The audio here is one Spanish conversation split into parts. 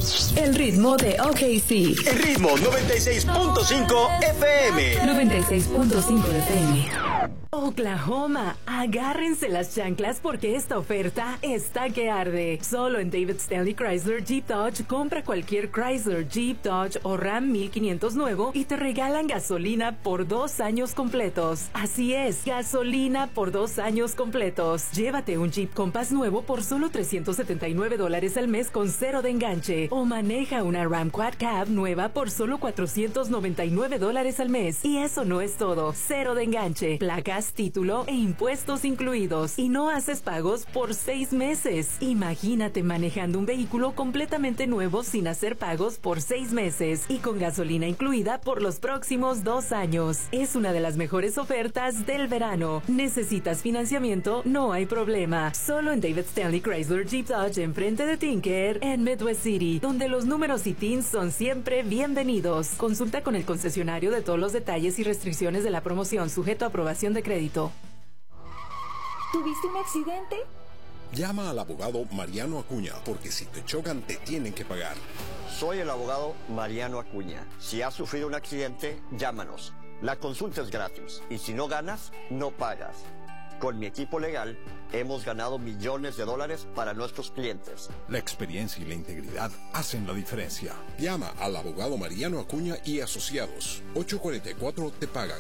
El ritmo de OKC. El ritmo 96.5 FM. 96.5 FM. Oklahoma, agárrense las chanclas porque esta oferta está que arde. Solo en David Stanley Chrysler Jeep Dodge compra cualquier Chrysler, Jeep, Dodge o Ram 1500 nuevo y te regalan gasolina por 2 años completos. Así es, gasolina por 2 años completos. Llévate un Jeep Compass nuevo por solo $379 al mes con 0 de enganche. O maneja una Ram Quad Cab nueva por solo $499 al mes. Y eso no es todo. 0 de enganche, placas, título e impuestos incluidos. Y no haces pagos por 6 meses. Imagínate manejando un vehículo completamente nuevo sin hacer pagos por 6 meses y con gasolina incluida por los próximos 2 años. Es una de las mejores ofertas del verano. ¿Necesitas financiamiento? No hay problema. Solo en David Stanley Chrysler Jeep Dodge enfrente de Tinker en Midwest City, donde los números y TINs son siempre bienvenidos. Consulta con el concesionario de todos los detalles y restricciones de la promoción, sujeto a aprobación de crédito. ¿Tuviste un accidente? Llama al abogado Mariano Acuña, porque si te chocan te tienen que pagar. Soy el abogado Mariano Acuña. Si has sufrido un accidente, llámanos. La consulta es gratis y si no ganas, no pagas. Con mi equipo legal, hemos ganado millones de dólares para nuestros clientes. La experiencia y la integridad hacen la diferencia. Llama al abogado Mariano Acuña y Asociados. 844 te pagan.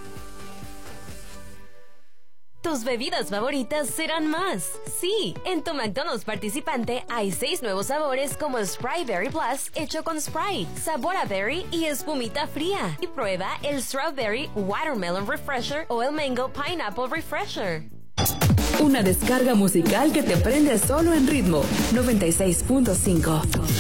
Tus bebidas favoritas serán más. Sí, en tu McDonald's participante hay 6 nuevos sabores como el Sprite Berry Plus hecho con Sprite, sabor a berry y espumita fría. Y prueba el Strawberry Watermelon Refresher o el Mango Pineapple Refresher. Una descarga musical que te prende solo en ritmo 96.5.